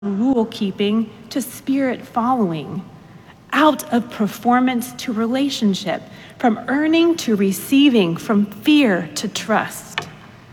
rule keeping to spirit following, out of performance to relationship, from earning to receiving, from fear to trust.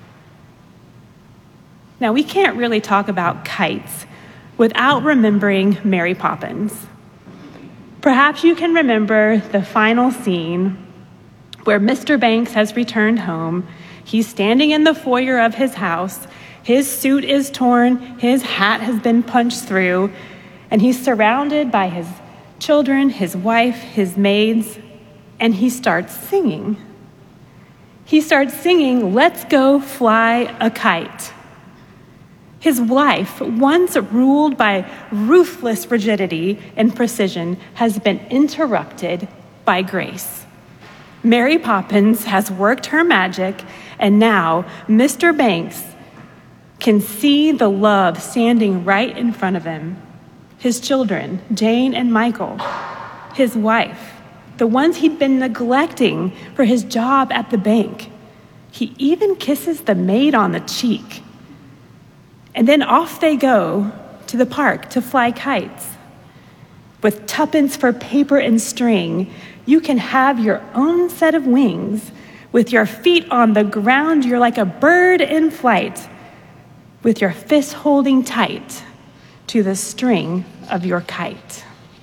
Now, we can't really talk about kites without remembering Mary Poppins. Perhaps you can remember the final scene where Mr. Banks has returned home. He's standing in the foyer of his house. His suit is torn, his hat has been punched through, and he's surrounded by his children, his wife, his maids, and he starts singing. He starts singing, "Let's Go Fly a Kite." His life, once ruled by ruthless rigidity and precision, has been interrupted by grace. Mary Poppins has worked her magic, and now Mr. Banks can see the love standing right in front of him. His children, Jane and Michael, his wife, the ones he'd been neglecting for his job at the bank. He even kisses the maid on the cheek. And then off they go to the park to fly kites. With tuppence for paper and string, you can have your own set of wings. With your feet on the ground, you're like a bird in flight, with your fist holding tight to the string of your kite.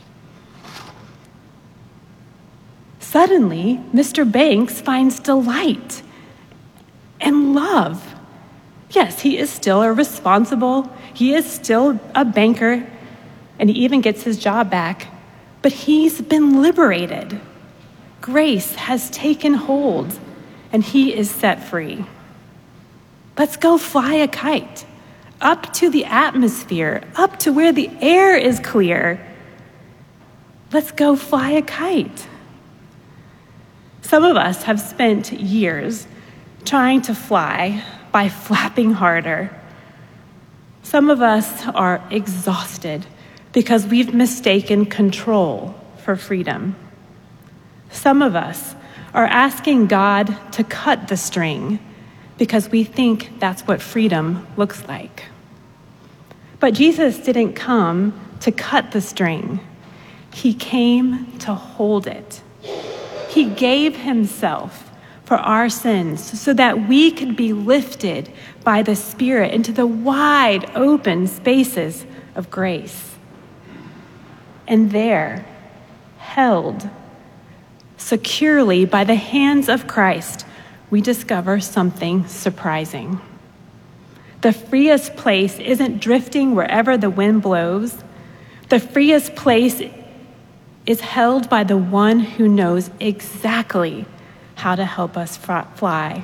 Suddenly, Mr. Banks finds delight and love. Yes, he is still he is still a banker, and he even gets his job back, but he's been liberated. Grace has taken hold, and he is set free. Let's go fly a kite, up to the atmosphere, up to where the air is clear. Let's go fly a kite. Some of us have spent years trying to fly by flapping harder. Some of us are exhausted because we've mistaken control for freedom. Some of us are asking God to cut the string because we think that's what freedom looks like. But Jesus didn't come to cut the string. He came to hold it. He gave himself for our sins so that we could be lifted by the Spirit into the wide open spaces of grace. And there, held securely by the hands of Christ, we discover something surprising. The freest place isn't drifting wherever the wind blows. The freest place is held by the one who knows exactly how to help us fly.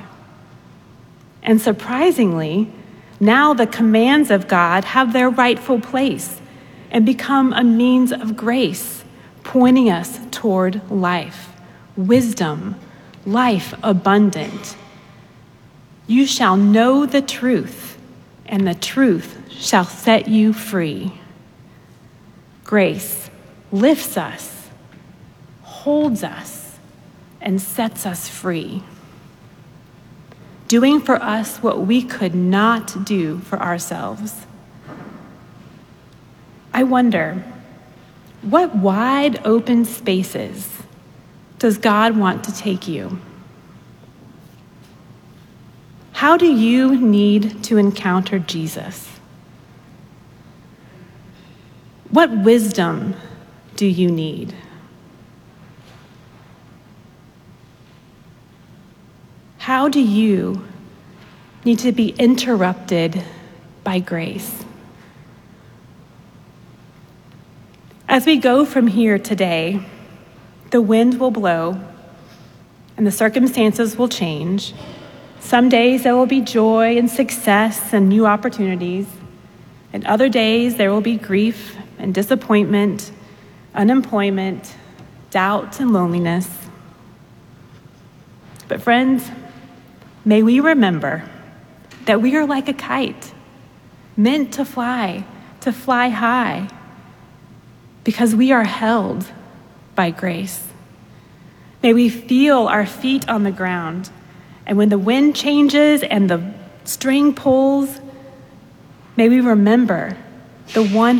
And surprisingly, now the commands of God have their rightful place and become a means of grace, pointing us toward life, wisdom, life abundant. You shall know the truth, and the truth shall set you free. Grace lifts us, holds us, and sets us free, doing for us what we could not do for ourselves. I wonder, what wide open spaces does God want to take you? How do you need to encounter Jesus? What wisdom do you need? How do you need to be interrupted by grace? As we go from here today, the wind will blow and the circumstances will change. Some days there will be joy and success and new opportunities, and other days there will be grief and disappointment, unemployment, doubt and loneliness. But friends, may we remember that we are like a kite, meant to fly high, because we are held by grace. May we feel our feet on the ground, and when the wind changes and the string pulls, may we remember the one